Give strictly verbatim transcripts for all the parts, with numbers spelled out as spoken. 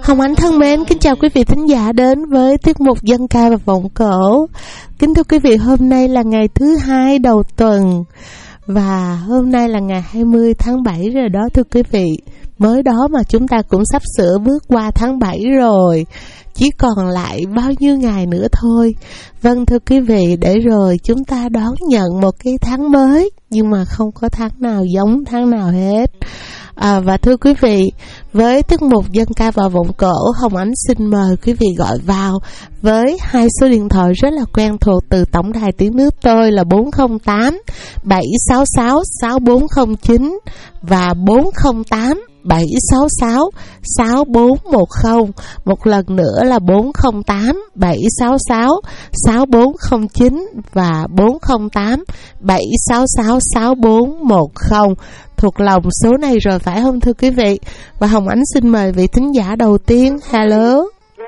Hồng Ánh thân mến, kính chào quý vị thính giả đến với tiết mục Dân ca và vọng cổ. Kính thưa quý vị, hôm nay là ngày thứ hai đầu tuần và hôm nay là ngày hai mươi tháng bảy rồi đó thưa quý vị. Mới đó mà chúng ta cũng sắp sửa bước qua tháng bảy rồi, chỉ còn lại bao nhiêu ngày nữa thôi. Vâng thưa quý vị, để rồi chúng ta đón nhận một cái tháng mới, nhưng mà không có tháng nào giống tháng nào hết. À, và thưa quý vị, với tiết mục Dân ca và vọng cổ, Hồng Ánh xin mời quý vị gọi vào với hai số điện thoại rất là quen thuộc từ tổng đài tiếng nước tôi là bốn không tám bảy sáu sáu sáu bốn không chín và bốn không tám bảy sáu sáu sáu bốn một không. Một lần nữa là bốn không tám bảy sáu sáu sáu bốn không chín và bốn không tám bảy sáu sáu sáu bốn một không. Thuộc lòng số này rồi phải không thưa quý vị? Và Hồng Ánh xin mời vị thính giả đầu tiên. Hello.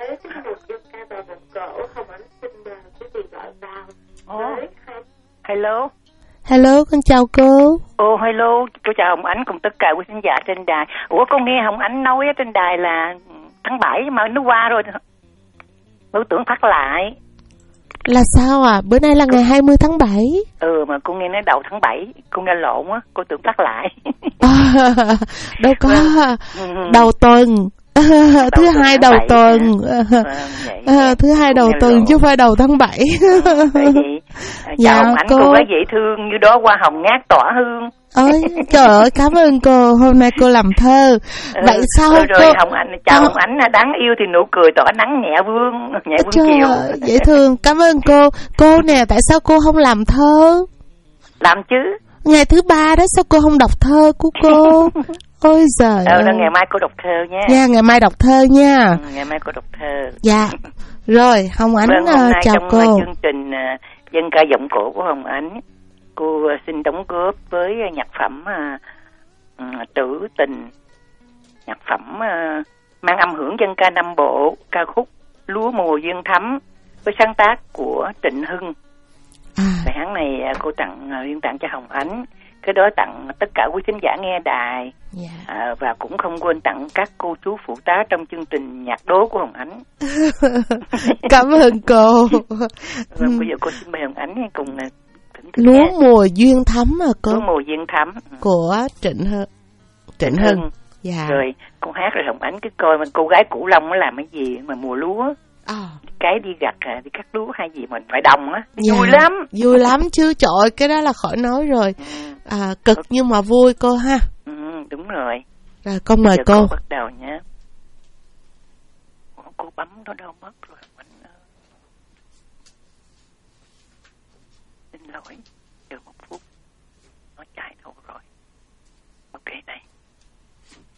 Hello. Hello, con chào cô. Ồ, oh, hello, cô chào Hồng Ánh cùng tất cả quý khán giả trên đài. Ủa, con nghe Hồng Ánh nói trên đài là tháng bảy mà nó qua rồi. Tôi tưởng phát lại. Là sao à? Bữa nay là ngày hai mươi tháng bảy. Ừ, mà cô nghe nói đầu tháng bảy, cô nghe lộn á, cô tưởng phát lại. À, đâu có, đầu tuần. Đầu thứ hai đầu tuần. À, thứ hai đầu tuần chứ không phải đầu tháng bảy. Dạ, Hồng Ánh, cô gái dễ thương như đó hoa hồng ngát tỏa hương. Ôi trời ơi, cảm ơn cô, hôm nay cô làm thơ. Vậy ừ, sao rồi, cô? Rồi Hồng Ánh, chào à. Hồng Ánh, đáng yêu thì nụ cười tỏa nắng nhẹ vương, nhẹ vương trời chiều. Ơi, dễ thương, cảm ơn cô. Cô nè, tại sao cô không làm thơ? Làm chứ. Ngày thứ ba đó sao cô không đọc thơ của cô? Ôi giời ờ, ơi. Ờ, ngày mai cô đọc thơ nha. Nha, ngày mai đọc thơ nha. Ừ, ngày mai cô đọc thơ. Dạ. Rồi, Hồng Ánh vâng, hôm nay chào trong cô. Trong chương trình uh, Dân ca vọng cổ của Hồng Ánh, cô uh, xin đóng góp với uh, nhạc phẩm uh, uh, Trữ Tình, nhạc phẩm uh, mang âm hưởng dân ca Nam Bộ, ca khúc Lúa Mùa Duyên Thắm với sáng tác của Trịnh Hưng. À. Bài hát này uh, cô tặng uh, riêng tặng cho Hồng Ánh. Cái đó tặng tất cả quý khán giả nghe đài. Yeah. À, và cũng không quên tặng các cô chú phụ tá trong chương trình nhạc đố của Hồng Ánh. Cảm ơn cô. Vâng, bây giờ cô xin mời Hồng Ánh cùng Lúa nghe. Mùa Duyên Thắm mà cô. Lúa Mùa Duyên Thắm của Trịnh Hưng. Trịnh Hưng. Dạ. Rồi cô hát rồi Hồng Ánh cứ coi mà cô gái Cửu Long nó làm cái gì mà mùa lúa. À. Cái đi gặt à, đi cắt lúa hay gì mình phải đồng á, dạ, vui lắm. Vui lắm chứ, trời ơi, cái đó là khỏi nói rồi. À, cực ừ. nhưng mà vui cô ha. Ừ, đúng rồi. Rồi con mời cô. cô. Bắt đầu nhé. Cô bấm nó đâu mất rồi. Mình... Xin lỗi. Chờ một